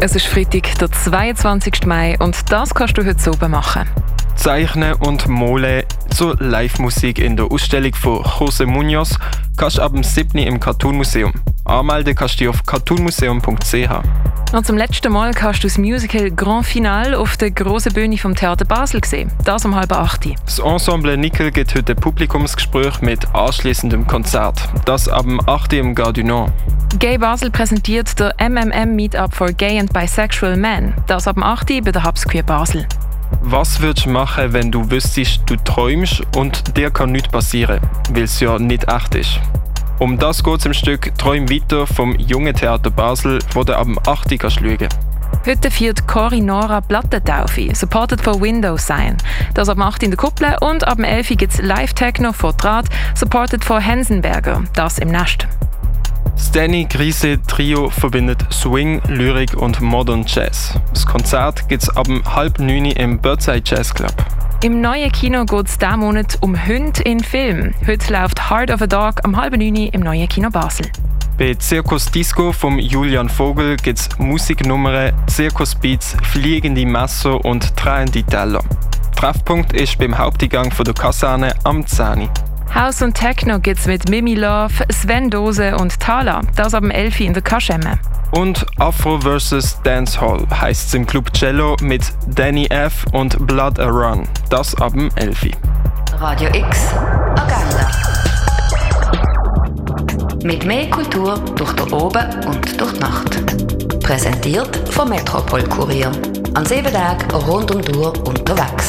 Es ist Freitag, der 22. Mai und das kannst du heute oben machen. Zeichnen und Malen zur Live-Musik in der Ausstellung von José Muñoz kannst du ab dem 7. im Cartoon Museum. Anmelden kannst du dich auf cartoonmuseum.ch. Und zum letzten Mal kannst du das Musical Grand Finale auf der grossen Bühne vom Theater Basel sehen. Das um 7:30. Das Ensemble Nickel gibt heute ein Publikumsgespräch mit anschliessendem Konzert. Das ab dem 8. im Gare du Nord. Gay Basel präsentiert der MMM Meetup for Gay and Bisexual Men. Das ab dem 8. bei der Hubs Queer Basel. Was würdest du machen, wenn du wüsstest, du träumst und dir kann nichts passieren, weil es ja nicht echt ist? Um das geht es im Stück «Träum weiter» vom Jungen Theater Basel, wo du ab dem 8. kannst schauen. Heute feiert Cori Nora Plattentaufe, supported von Windows Sign. Das ab dem 8. in der Kuppel und ab dem 11. gibt es Live-Techno von Draht, supported von Hensenberger, das im Nest. Das Danny Grise Trio verbindet Swing, Lyrik und Modern Jazz. Das Konzert gibt es ab 8:30 im Birdside Jazz Club. Im neuen Kino geht es diesen Monat um Hunde in Film. Heute läuft Heart of a Dog am 8:30 im neuen Kino Basel. Bei Circus Disco von Julian Vogel gibt es Musiknummern, Circus-Beats, fliegende Messer und drehende Teller. Treffpunkt ist beim Haupteingang von der Kaserne am 10. House und Techno gibt's mit Mimi Love, Sven Dose und Thala. Das ab dem 11 in der Kaschemme. Und Afro vs. Dancehall heisst es im Club Cello mit Danny F. und Blood a Run. Das ab dem 11. Radio X Agenda. Mit mehr Kultur durch den Oben und durch die Nacht. Präsentiert vom Metropol Kurier. An 7 Tagen rund um die Uhr unterwegs.